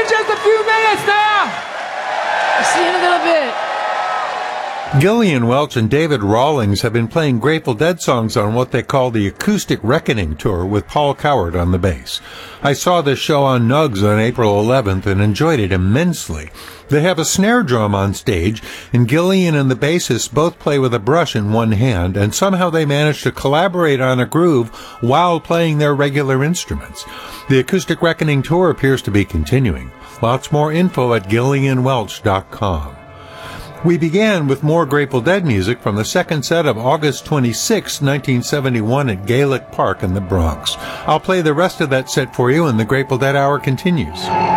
in just a few minutes now. See you in a little bit. Gillian Welch and David Rawlings have been playing Grateful Dead songs on what they call the Acoustic Reckoning Tour with Paul Coward on the bass. I saw this show on Nugs on April 11th and enjoyed it immensely. They have a snare drum on stage, and Gillian and the bassist both play with a brush in one hand, and somehow they manage to collaborate on a groove while playing their regular instruments. The Acoustic Reckoning Tour appears to be continuing. Lots more info at GillianWelch.com. We began with more Grateful Dead music from the second set of August 26, 1971 at Gaelic Park in the Bronx. I'll play the rest of that set for you, and the Grateful Dead Hour continues.